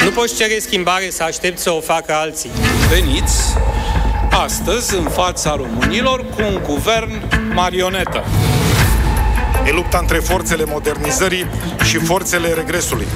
Nu poți cere schimbare să aștepți să o facă alții. Veniți astăzi în fața românilor cu un guvern marionetă. E lupta între forțele modernizării și forțele regresului.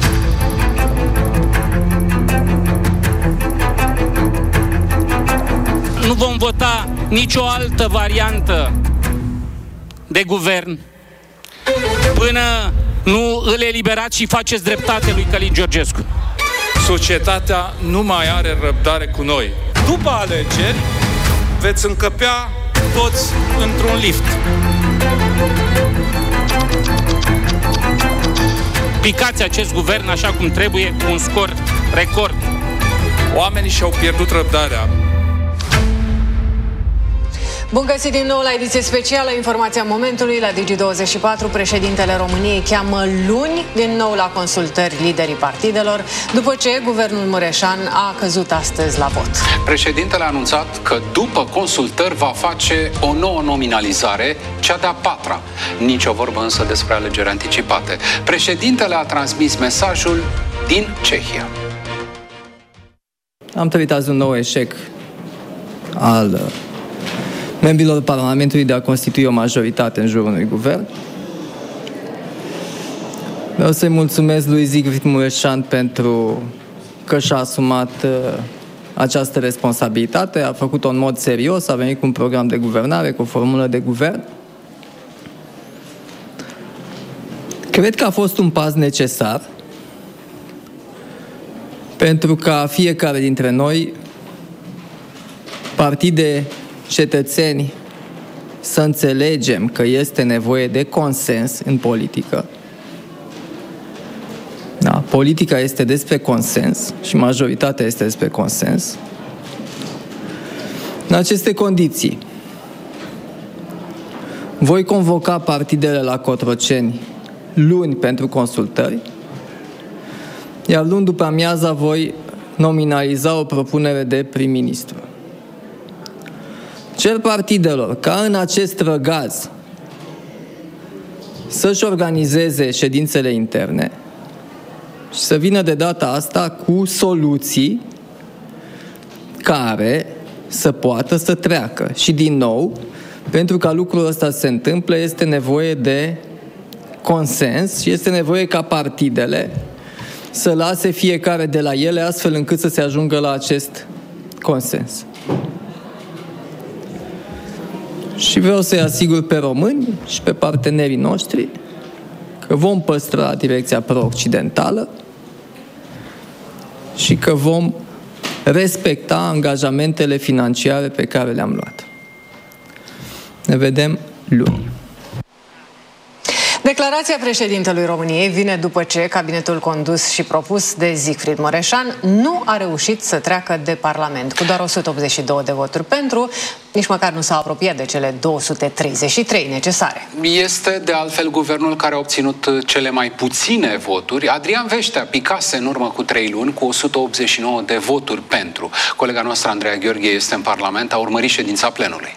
Nu vom vota nicio altă variantă de guvern până nu îl eliberați și faceți dreptate lui Călin Georgescu. Societatea nu mai are răbdare cu noi. După alegeri veți încăpea toți într-un lift. Picați acest guvern așa cum trebuie, cu un scor record. Oamenii și-au pierdut răbdarea. Bun găsit din nou la ediție specială, informația momentului la Digi24. Președintele României cheamă luni din nou la consultări liderii partidelor, după ce guvernul Mureșan a căzut astăzi la vot. Președintele a anunțat că după consultări va face o nouă nominalizare, cea de-a patra. Nici o vorbă însă despre alegeri anticipate. Președintele a transmis mesajul din Cehia. Am trăit azi un nou eșec al membrilor Parlamentului de a constitui o majoritate în jurul unui guvern. Vreau să-i mulțumesc lui Siegfried Mureșan pentru că și-a asumat această responsabilitate, a făcut-o în mod serios, a venit cu un program de guvernare, cu o formulă de guvern. Cred că a fost un pas necesar pentru ca fiecare dintre noi, partide, cetățeni, să înțelegem că este nevoie de consens în politică. Da, politica este despre consens și majoritatea este despre consens. În aceste condiții, voi convoca partidele la Cotroceni luni pentru consultări, iar luni după amiaza voi nominaliza o propunere de prim-ministru. Cer partidelor ca în acest răgaz să-și organizeze ședințele interne și să vină de data asta cu soluții care să poată să treacă. Și din nou, pentru ca lucrul ăsta să se întâmple, este nevoie de consens și este nevoie ca partidele să lase fiecare de la ele astfel încât să se ajungă la acest consens. Și vreau să-i asigur pe români și pe partenerii noștri că vom păstra direcția pro-occidentală și că vom respecta angajamentele financiare pe care le-am luat. Ne vedem luni. Declarația președintelui României vine după ce cabinetul condus și propus de Siegfried Mureșan nu a reușit să treacă de Parlament. Cu doar 182 de voturi pentru, nici măcar nu s-a apropiat de cele 233 necesare. Este de altfel guvernul care a obținut cele mai puține voturi. Adrian Veștea picase în urmă cu 3 luni cu 189 de voturi pentru. Colega noastră, Andreea Gheorghe, este în Parlament, a urmărit ședința plenului.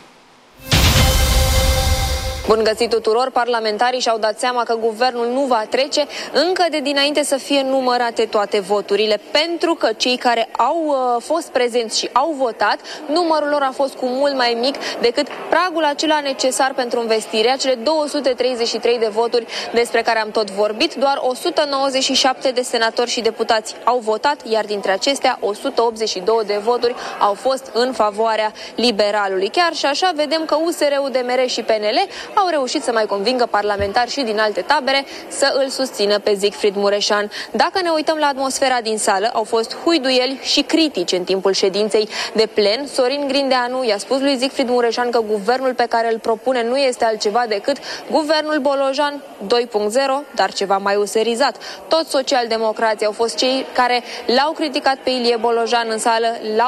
Bun găsit tuturor! Parlamentarii și-au dat seama că guvernul nu va trece încă de dinainte să fie numărate toate voturile, pentru că cei care au fost prezenți și au votat, numărul lor a fost cu mult mai mic decât pragul acela necesar pentru învestire, cele 233 de voturi despre care am tot vorbit. Doar 197 de senatori și deputați au votat, iar dintre acestea 182 de voturi au fost în favoarea liberalului. Chiar și așa vedem că USR, UDMR și PNL au reușit să mai convingă parlamentari și din alte tabere să îl susțină pe Siegfried Mureșan. Dacă ne uităm la atmosfera din sală, au fost huiduieli și critici în timpul ședinței de plen. Sorin Grindeanu i-a spus lui Siegfried Mureșan că guvernul pe care îl propune nu este altceva decât guvernul Bolojan 2.0, dar ceva mai userizat. Toți socialdemocrații au fost cei care l-au criticat pe Ilie Bolojan în sală,